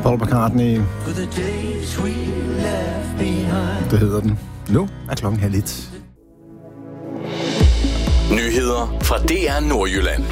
Paul McCartney. Det hedder den. Nu er klokken 1:30. Nyheder fra DR Nordjylland.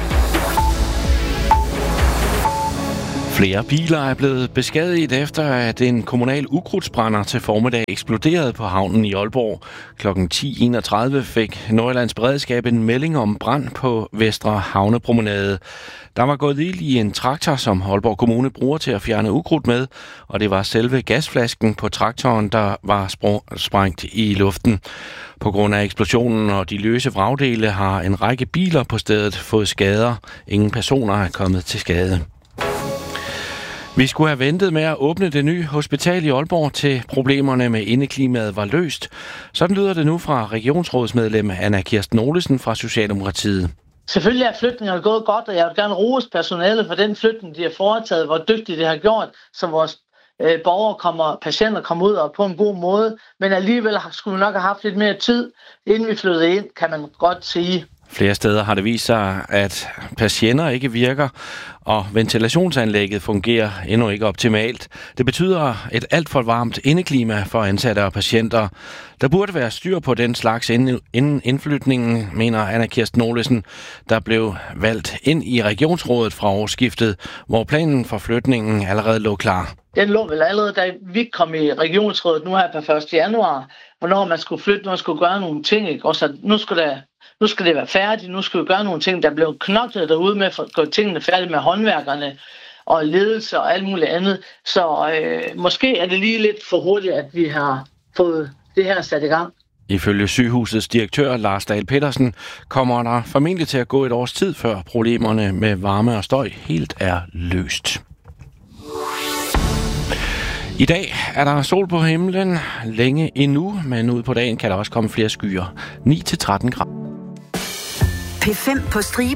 Flere biler er blevet beskadiget efter, at en kommunal ukrudtsbrænder til formiddag eksploderede på havnen i Aalborg. Klokken 10:31 fik Nordjyllands Beredskab en melding om brand på Vestre Havnepromenade. Der var gået ild i en traktor, som Aalborg Kommune bruger til at fjerne ukrudt med, og det var selve gasflasken på traktoren, der var sprængt i luften. På grund af eksplosionen og de løse vragdele har en række biler på stedet fået skader. Ingen personer er kommet til skade. Vi skulle have ventet med at åbne det nye hospital i Aalborg, til problemerne med indeklimaet var løst. Sådan lyder det nu fra regionsrådsmedlem Anna Kirsten Olesen fra Socialdemokratiet. Selvfølgelig er flytningen gået godt, og jeg vil gerne rose personalet for den flytning, de har foretaget, hvor dygtigt det har gjort, så vores patienter kommer ud og på en god måde. Men alligevel skulle vi nok have haft lidt mere tid, inden vi flyttede ind, kan man godt sige. Flere steder har det vist sig, at patienter ikke virker, og ventilationsanlægget fungerer endnu ikke optimalt. Det betyder et alt for varmt indeklima for ansatte og patienter. Der burde være styr på den slags inden indflytningen, mener Anna Kirsten Olesen, der blev valgt ind i regionsrådet fra årsskiftet, hvor planen for flytningen allerede lå klar. Den lå vel allerede, da vi kom i regionsrådet nu her på 1. januar, hvornår man skulle flytte, når man skulle gøre nogle ting, ikke? Og så nu skal det være færdigt, nu skal vi gøre nogle ting, der blev knoklet derude med at gøre tingene færdige med håndværkerne og ledelse og alt muligt andet. Så måske er det lige lidt for hurtigt, at vi har fået det her sat i gang. Ifølge sygehusets direktør Lars Dahl Petersen kommer der formentlig til at gå et års tid, før problemerne med varme og støj helt er løst. I dag er der sol på himlen længe endnu, men ud på dagen kan der også komme flere skyer. 9-13 grader. P5 på stribe